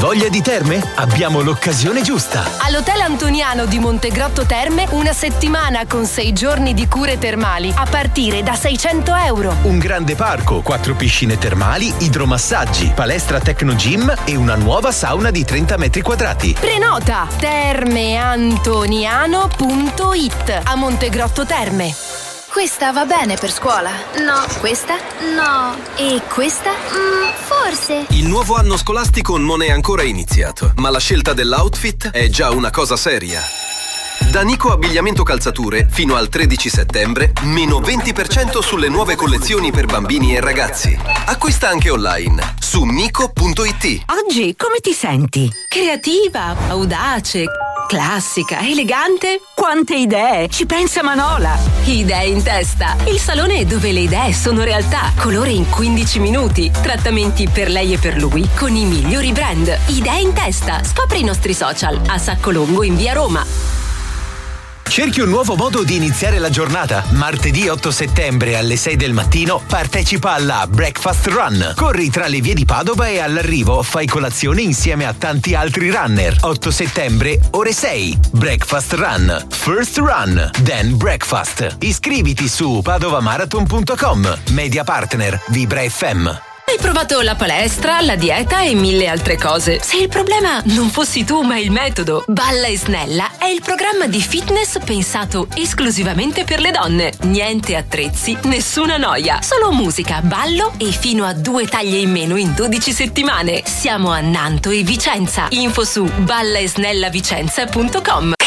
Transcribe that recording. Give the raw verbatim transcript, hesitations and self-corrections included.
voglia di terme? Abbiamo l'occasione giusta. All'Hotel Antoniano di Montegrotto Terme una settimana con sei giorni di cure termali a partire da seicento euro. Un grande parco, quattro piscine termali, idromassaggi, palestra Tecnogym e una nuova sauna di trenta metri quadrati. Prenota termeantoniano punto it a Montegrotto Terme. Questa va bene per scuola? No. Questa? No. E questa? Mm, forse. Il nuovo anno scolastico non è ancora iniziato, ma la scelta dell'outfit è già una cosa seria. Da Nico Abbigliamento Calzature, fino al tredici settembre, meno venti per cento sulle nuove collezioni per bambini e ragazzi. Acquista anche online su nico punto it. Oggi come ti senti? Creativa, audace, classica, elegante? Quante idee! Ci pensa Manola! Idee in testa. Il salone dove le idee sono realtà. Colore in quindici minuti. Trattamenti per lei e per lui con i migliori brand. Idee in testa. Scopri i nostri social a Saccolongo in via Roma. Cerchi un nuovo modo di iniziare la giornata? Martedì otto settembre alle sei del mattino partecipa alla Breakfast Run. Corri tra le vie di Padova e all'arrivo fai colazione insieme a tanti altri runner. otto settembre, ore sei. Breakfast Run. First run, then breakfast. Iscriviti su padovamarathon punto com. Media partner Vibra F M. Hai provato la palestra, la dieta e mille altre cose. Se il problema non fossi tu ma il metodo, Balla e Snella è il programma di fitness pensato esclusivamente per le donne. Niente attrezzi, nessuna noia, solo musica, ballo e fino a due taglie in meno in dodici settimane. Siamo a Nanto e Vicenza. Info su balla e snella vicenza punto com.